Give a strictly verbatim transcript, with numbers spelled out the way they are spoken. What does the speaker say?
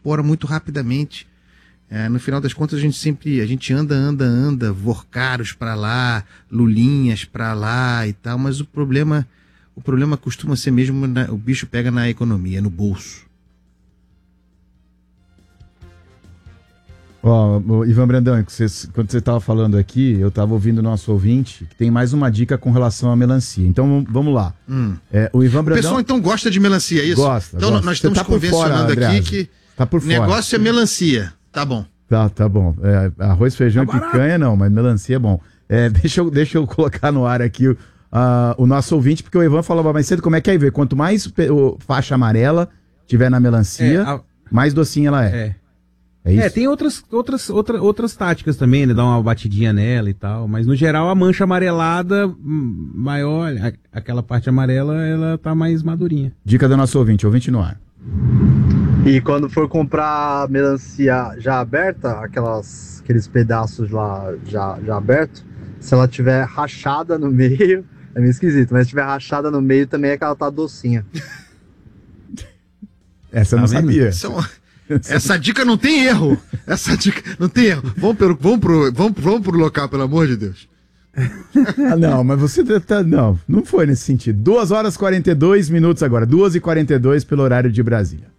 evapora muito rapidamente. É, no final das contas, a gente sempre, a gente anda, anda, anda, Vorcaros para lá, Lulinhas para lá e tal, mas o problema, o problema costuma ser mesmo, na, o bicho pega na economia, no bolso. Ó, oh, Ivan Brandão, quando você estava falando aqui, eu estava ouvindo o nosso ouvinte, que tem mais uma dica com relação à melancia. Então, vamos lá. Hum. É, o Ivan Brandão... O pessoal, então, gosta de melancia, é isso? Gosta. Então, gosta. nós estamos tá convencionando fora, aqui que tá por o negócio fora. é melancia. Tá bom. Tá, tá bom. É, arroz, feijão Tá e picanha não, mas melancia é bom. É, deixa, eu, deixa eu colocar no ar aqui o, uh, o nosso ouvinte, porque o Ivan falava mais cedo como é que é ver. Quanto mais o, faixa amarela tiver na melancia, É, a... mais docinha ela é. É. É, isso? É, tem outras, outras, outra, outras táticas também, né? Dar uma batidinha nela e tal. Mas no geral a mancha amarelada maior, a, aquela parte amarela, ela tá mais madurinha. Dica do nosso ouvinte, ouvinte no ar. E quando for comprar melancia já aberta, aquelas, aqueles pedaços lá já, já abertos, se ela tiver rachada no meio, é meio esquisito, mas se tiver rachada no meio também é que ela tá docinha. Essa eu não Tá vendo? sabia. Essa, é uma- essa dica não tem erro. Essa dica não tem erro. Vamos, pelo, vamos, pro, vamos, vamos pro local, pelo amor de Deus. Ah, não, mas você tá. Não, não foi nesse sentido. duas horas e quarenta e dois minutos agora. duas e quarenta e dois pelo horário de Brasília.